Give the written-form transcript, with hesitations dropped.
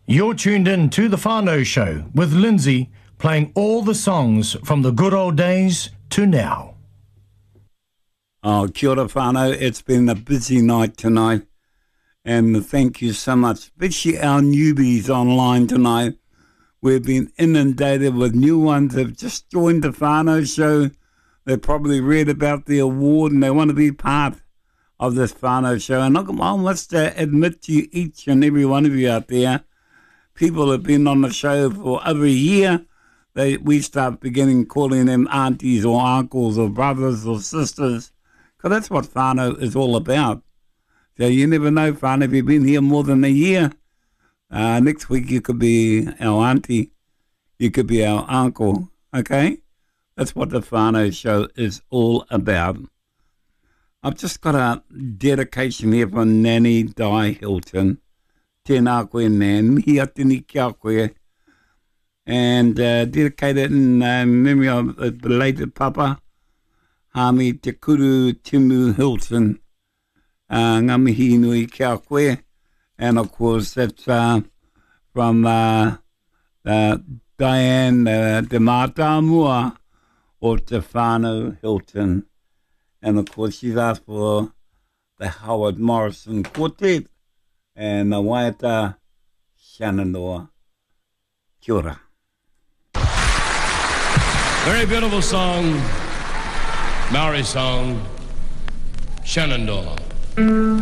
You're tuned in to The Whānau Show with Lindsay, playing all the songs from the good old days to now. Oh, kia ora whānau. It's been a busy night tonight. And thank you so much, especially our newbies online tonight. We've been inundated with new ones that have just joined The Whānau Show. They probably read about the award and they want to be part of this Whānau Show. And I must admit to you, each and every one of you out there, people have been on the show for over a year. We start beginning calling them aunties or uncles or brothers or sisters, because that's what whānau is all about. So you never know, whānau, if you've been here more than a year, next week you could be our auntie, you could be our uncle, okay? That's what the Whānau Show is all about. I've just got a dedication here from Nanny Di Hilton. Tēnā koe, Nan, mihi atini kia koe. And dedicated in memory of the belated Papa, Hami Te Kuru Timu Hilton. Ngā mihi nui kia koe. And of course, that's from Diane De Mātāmua or Te Whānau Hilton. And of course, she's asked for the Howard Morrison Quartet and the Waiata Shenandoah. Kia ora. Very beautiful song, Maori song, Shenandoah.